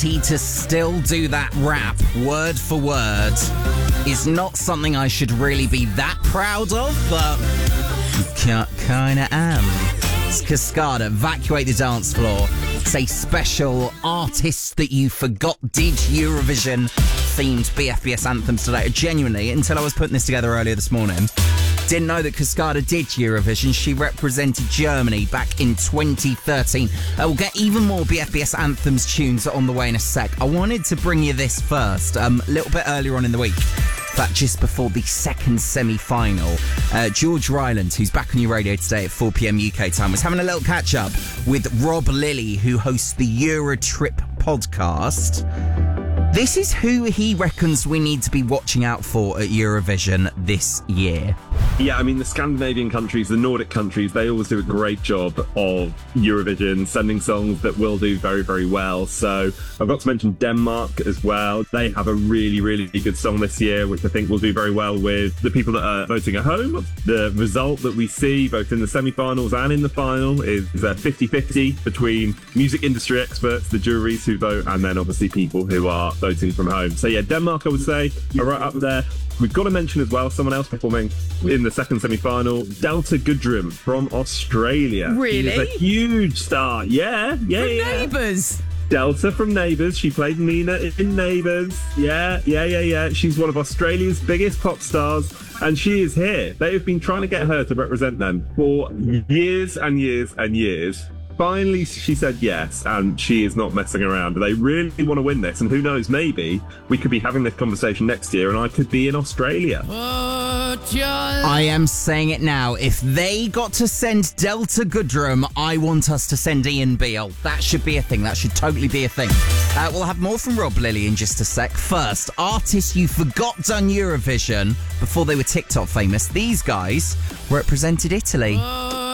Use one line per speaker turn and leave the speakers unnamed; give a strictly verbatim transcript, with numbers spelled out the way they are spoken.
ability to still do that rap word for word is not something I should really be that proud of, but kinda am. It's Cascada, Evacuate the Dance Floor. It's a special Artists That You Forgot Did Eurovision themed B F B S anthems today. Genuinely, until I was putting this together earlier this morning, didn't know that Cascada did Eurovision. She represented Germany back in twenty thirteen. Uh, we'll get even more B F B S anthems tunes on the way in a sec. I wanted to bring you this first, um, a little bit earlier on in the week. In fact, just before the second semi-final, uh, George Ryland, who's back on your radio today at four p.m. U K time, was having a little catch-up with Rob Lilly, who hosts the Eurotrip podcast. This is who he reckons we need to be watching out for at Eurovision this year.
Yeah, I mean, the Scandinavian countries, the Nordic countries, they always do a great job of Eurovision, sending songs that will do very, very well. So I've got to mention Denmark as well. They have a really, really good song this year, which I think will do very well with the people that are voting at home. The result that we see, both in the semi-finals and in the final, is uh, fifty-fifty between music industry experts, the juries who vote, and then obviously people who are voting from home. So yeah, Denmark, I would say, are right up there. We've got to mention as well someone else performing in the second semi-final, Delta Goodrem from Australia.
Really?
She's a huge star. Yeah, yeah,
From
yeah.
Neighbours.
Delta from Neighbours. She played Nina in Neighbours. Yeah, yeah, yeah, yeah. She's one of Australia's biggest pop stars, and she is here. They have been trying to get her to represent them for years and years and years. Finally, she said yes, and she is not messing around. They really want to win this, and who knows, maybe we could be having this conversation next year and I could be in Australia.
I am saying it now. If they got to send Delta Goodrem, I want us to send Ian Beale. That should be a thing. That should totally be a thing. Uh, we'll have more from Rob Lilly in just a sec. First, artists you forgot done Eurovision before they were TikTok famous. These guys represented Italy.